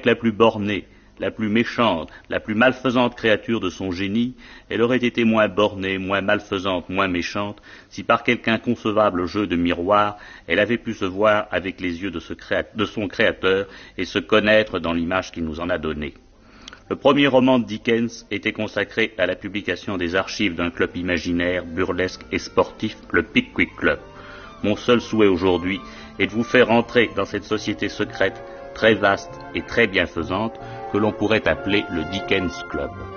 qu'avec la plus bornée, la plus méchante, la plus malfaisante créature de son génie, elle aurait été moins bornée, moins malfaisante, moins méchante, si par quelque inconcevable jeu de miroir, elle avait pu se voir avec les yeux de son créateur et se connaître dans l'image qu'il nous en a donnée. Le premier roman de Dickens était consacré à la publication des archives d'un club imaginaire, burlesque et sportif, le Pickwick Club. Mon seul souhait aujourd'hui est de vous faire entrer dans cette société secrète, très vaste et très bienfaisante, que l'on pourrait appeler le Dickens Club.